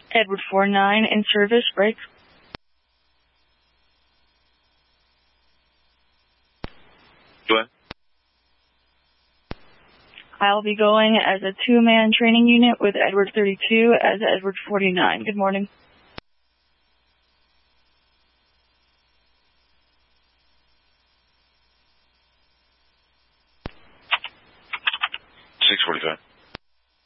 Edward 49 in service, break. Go ahead. I'll be going as a 2-man training unit with Edward 32 as Edward 49. Good morning. $6:45.